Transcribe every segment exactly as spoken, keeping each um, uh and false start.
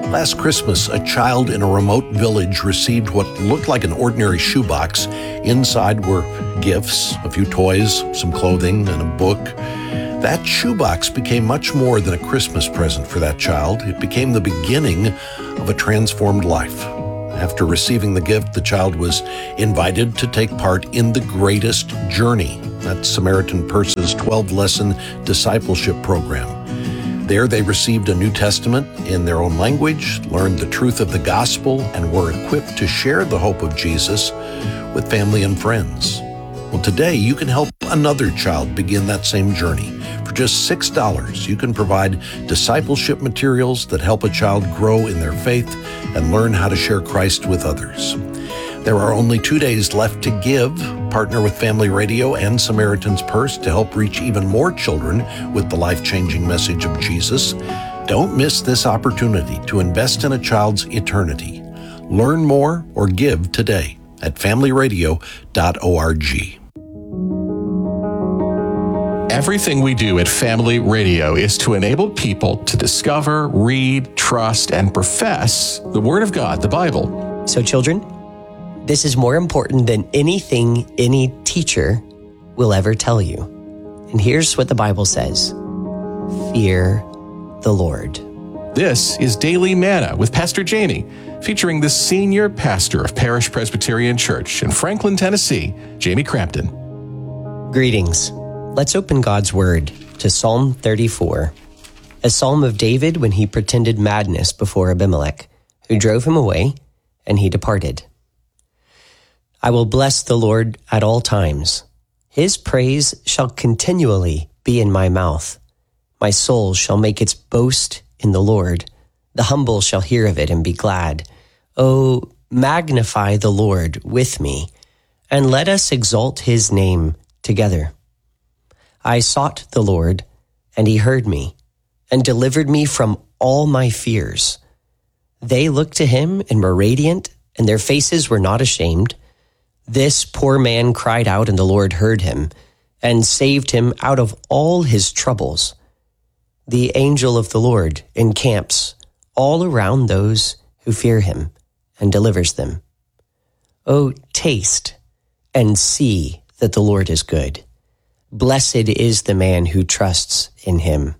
Last Christmas, a child in a remote village received what looked like an ordinary shoebox. Inside were gifts, a few toys, some clothing, and a book. That shoebox became much more than a Christmas present for that child. It became the beginning of a transformed life. After receiving the gift, the child was invited to take part in the Greatest Journey. That's Samaritan Purse's twelve-lesson discipleship program. There they received a New Testament in their own language, learned the truth of the gospel, and were equipped to share the hope of Jesus with family and friends. Well, today you can help another child begin that same journey. For just six dollars, you can provide discipleship materials that help a child grow in their faith and learn how to share Christ with others. There are only two days left to give. Partner with Family Radio and Samaritan's Purse to help reach even more children with the life-changing message of Jesus. Don't miss this opportunity to invest in a child's eternity. Learn more or give today at family radio dot org. Everything we do at Family Radio is to enable people to discover, read, trust, and profess the Word of God, the Bible. So children, this is more important than anything any teacher will ever tell you. And here's what the Bible says. Fear the Lord. This is Daily Manna with Pastor Jamie, featuring the senior pastor of Parish Presbyterian Church in Franklin, Tennessee, Jamie Crampton. Greetings. Let's open God's Word to Psalm thirty-four, a psalm of David when he pretended madness before Abimelech, who drove him away, and he departed. I will bless the Lord at all times. His praise shall continually be in my mouth. My soul shall make its boast in the Lord. The humble shall hear of it and be glad. Oh, magnify the Lord with me, and let us exalt his name together. I sought the Lord, and he heard me, and delivered me from all my fears. They looked to him and were radiant, and their faces were not ashamed. This poor man cried out, and the Lord heard him, and saved him out of all his troubles. The angel of the Lord encamps all around those who fear him, and delivers them. Oh, taste and see that the Lord is good. Blessed is the man who trusts in him.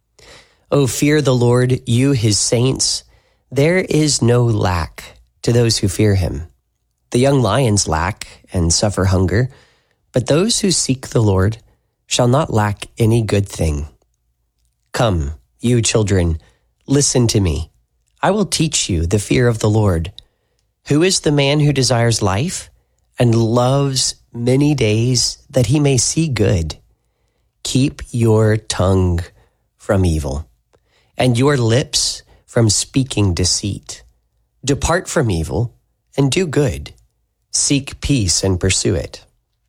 Oh, fear the Lord, you his saints. There is no lack to those who fear him. The young lions lack and suffer hunger, but those who seek the Lord shall not lack any good thing. Come, you children, listen to me. I will teach you the fear of the Lord. Who is the man who desires life and loves many days that he may see good? Keep your tongue from evil and your lips from speaking deceit. Depart from evil and do good. Seek peace and pursue it.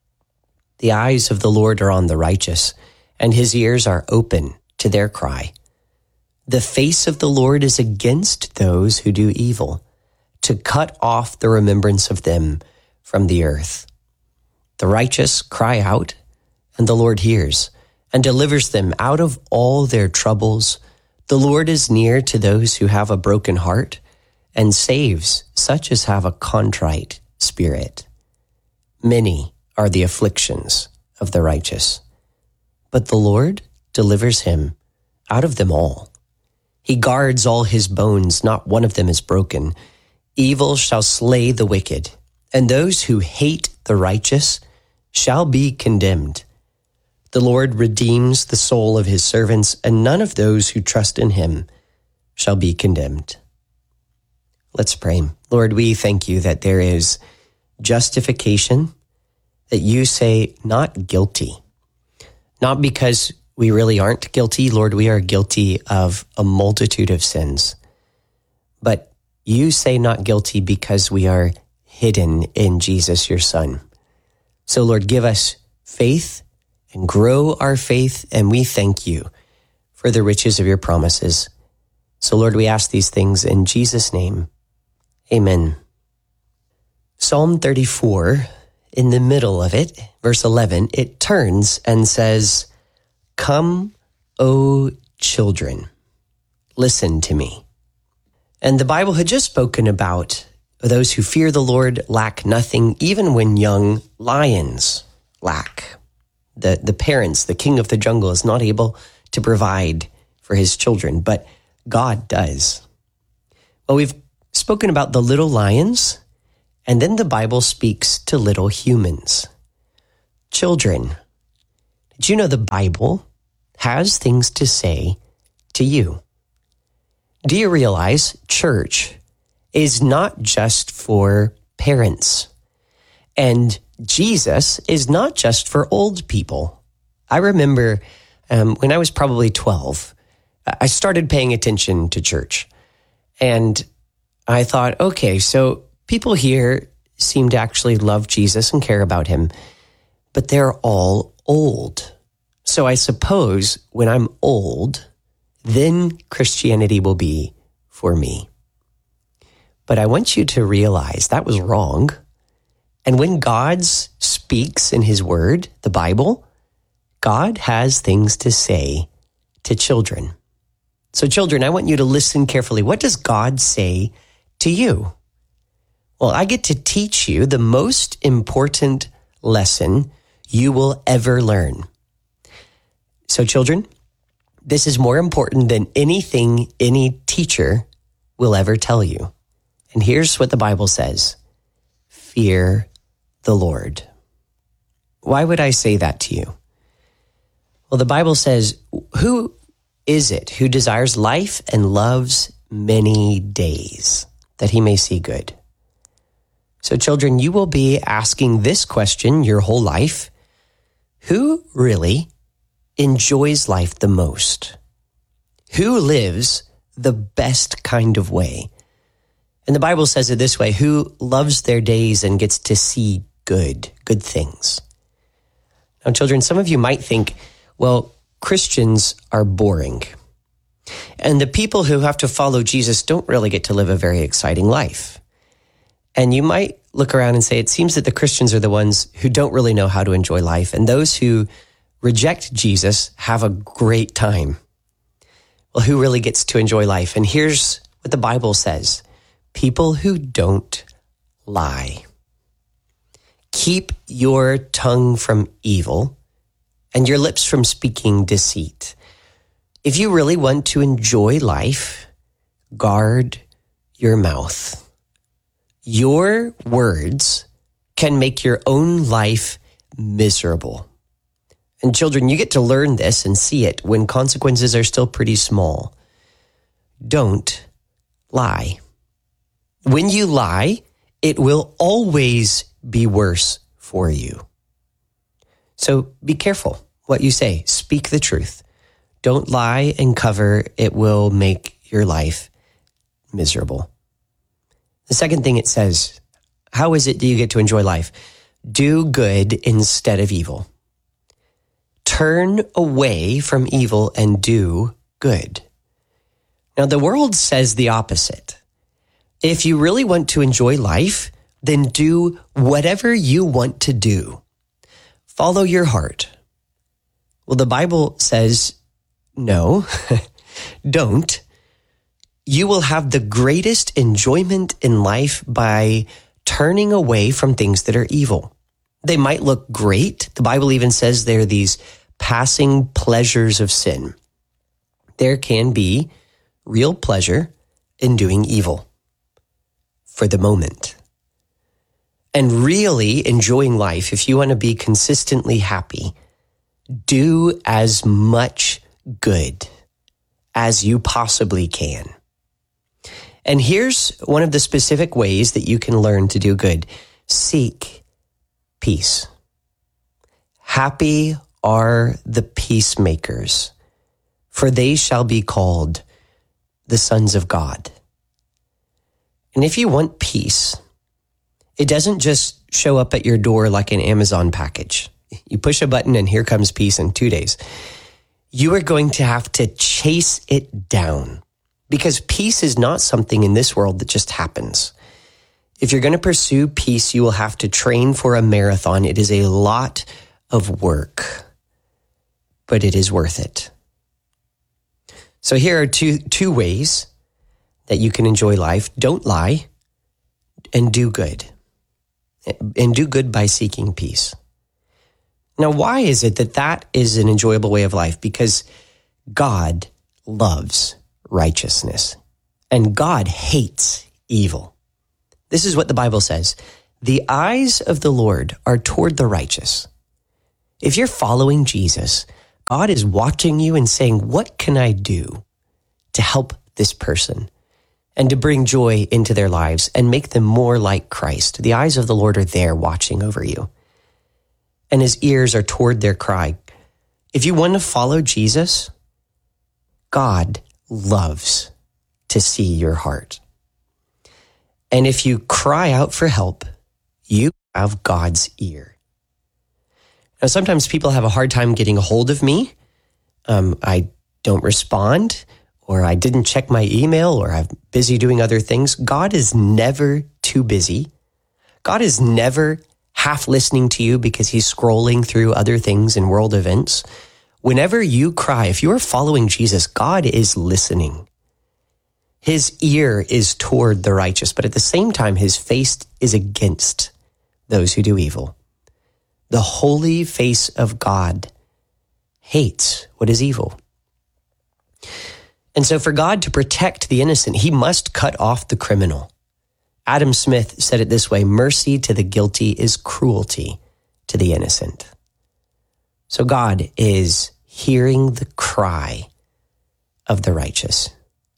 The eyes of the Lord are on the righteous, and his ears are open to their cry. The face of the Lord is against those who do evil, to cut off the remembrance of them from the earth. The righteous cry out, and the Lord hears, and delivers them out of all their troubles. The Lord is near to those who have a broken heart, and saves such as have a contrite spirit. Many are the afflictions of the righteous, but the Lord delivers him out of them all. He guards all his bones, not one of them is broken. Evil shall slay the wicked, and those who hate the righteous shall be condemned. The Lord redeems the soul of his servants, and none of those who trust in him shall be condemned. Let's pray. Lord, we thank you that there is justification, that you say not guilty. Not because we really aren't guilty, Lord, we are guilty of a multitude of sins. But you say not guilty because we are hidden in Jesus, your Son. So, Lord, give us faith and grow our faith, and we thank you for the riches of your promises. So, Lord, we ask these things in Jesus' name. Amen. Psalm thirty-four, in the middle of it, verse eleven, it turns and says, "Come, O children, listen to me. And the Bible had just spoken about those who fear the Lord lack nothing, even when young lions lack. The, the parents, the king of the jungle, is not able to provide for his children, but God does. Well, we've spoken about the little lions, and then the Bible speaks to little humans. Children, did you know the Bible has things to say to you? Do you realize church is not just for parents, and Jesus is not just for old people? I remember um, when I was probably twelve, I started paying attention to church, and I thought, okay, so people here seem to actually love Jesus and care about him, but they're all old. So I suppose when I'm old, then Christianity will be for me. But I want you to realize that was wrong. And when God speaks in his word, the Bible, God has things to say to children. So children, I want you to listen carefully. What does God say to you? Well, I get to teach you the most important lesson you will ever learn. So children, this is more important than anything any teacher will ever tell you. And here's what the Bible says: fear the Lord. Why would I say that to you? Well, the Bible says, who is it who desires life and loves many days, that he may see good? So children, you will be asking this question your whole life: who really enjoys life the most? Who lives the best kind of way? And the Bible says it this way: who loves their days and gets to see good, good things. Now, children, some of you might think, well, Christians are boring. And the people who have to follow Jesus don't really get to live a very exciting life. And you might look around and say, it seems that the Christians are the ones who don't really know how to enjoy life. And those who reject Jesus have a great time. Well, who really gets to enjoy life? And here's what the Bible says: people who don't lie. Keep your tongue from evil and your lips from speaking deceit. If you really want to enjoy life, guard your mouth. Your words can make your own life miserable. And children, you get to learn this and see it when consequences are still pretty small. Don't lie. When you lie, it will always be worse for you. So be careful what you say. Speak the truth. Don't lie and cover. It will make your life miserable. The second thing it says, how is it that you get to enjoy life? Do good instead of evil. Turn away from evil and do good. Now, the world says the opposite. If you really want to enjoy life, then do whatever you want to do. Follow your heart. Well, the Bible says, no, don't. You will have the greatest enjoyment in life by turning away from things that are evil. They might look great. The Bible even says they're these passing pleasures of sin. There can be real pleasure in doing evil for the moment. And really enjoying life, if you want to be consistently happy, do as much good as you possibly can. And here's one of the specific ways that you can learn to do good. Seek peace. Happy are the peacemakers, for they shall be called the sons of God. And if you want peace, it doesn't just show up at your door like an Amazon package. You push a button and here comes peace in two days. You are going to have to chase it down, because peace is not something in this world that just happens. If you're going to pursue peace, you will have to train for a marathon. It is a lot of work, but it is worth it. So here are two, two ways that you can enjoy life, don't lie, and do good. And do good by seeking peace. Now, why is it that that is an enjoyable way of life? Because God loves righteousness, and God hates evil. This is what the Bible says. The eyes of the Lord are toward the righteous. If you're following Jesus, God is watching you and saying, what can I do to help this person and to bring joy into their lives and make them more like Christ? The eyes of the Lord are there watching over you, and his ears are toward their cry. If you want to follow Jesus, God loves to see your heart. And if you cry out for help, you have God's ear. Now, sometimes people have a hard time getting a hold of me. Um, I don't respond, or I didn't check my email, or I'm busy doing other things. God is never too busy. God is never half listening to you because he's scrolling through other things and world events. Whenever you cry, if you're following Jesus, God is listening. His ear is toward the righteous, but at the same time, his face is against those who do evil. The holy face of God hates what is evil. And so for God to protect the innocent, he must cut off the criminal. Adam Smith said it this way: mercy to the guilty is cruelty to the innocent. So God is hearing the cry of the righteous.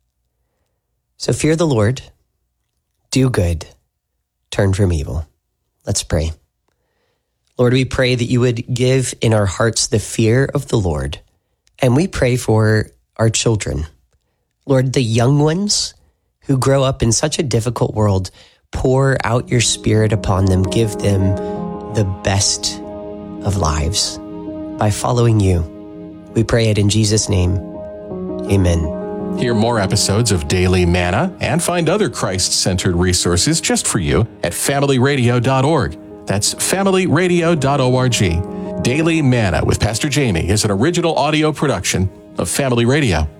So fear the Lord, do good, turn from evil. Let's pray. Lord, we pray that you would give in our hearts the fear of the Lord, and we pray for our children. Lord, the young ones who grow up in such a difficult world, pour out your Spirit upon them. Give them the best of lives by following you. We pray it in Jesus' name. Amen. Hear more episodes of Daily Manna and find other Christ-centered resources just for you at family radio dot org. That's family radio dot org. Daily Manna with Pastor Jamie is an original audio production of Family Radio.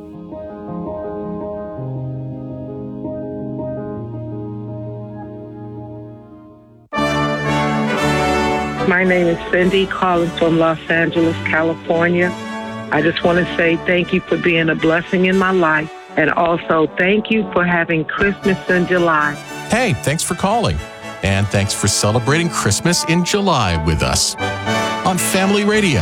My name is Cindy, calling from Los Angeles, California. I just want to say thank you for being a blessing in my life, and also thank you for having Christmas in July. Hey, thanks for calling, and thanks for celebrating Christmas in July with us on Family Radio.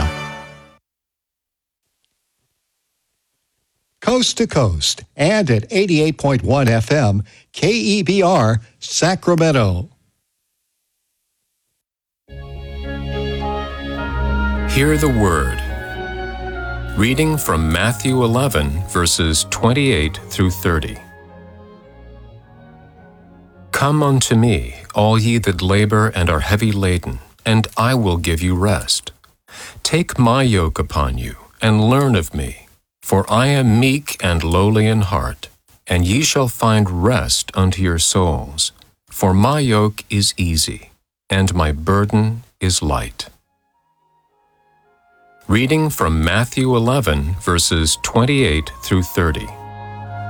Coast to coast and at eighty-eight point one F M, K E B R, Sacramento. Hear the word. Reading from Matthew eleven, verses twenty-eight through thirty. Come unto me, all ye that labor and are heavy laden, and I will give you rest. Take my yoke upon you, and learn of me, for I am meek and lowly in heart, and ye shall find rest unto your souls. For my yoke is easy, and my burden is light. Reading from Matthew eleven, verses twenty-eight through thirty.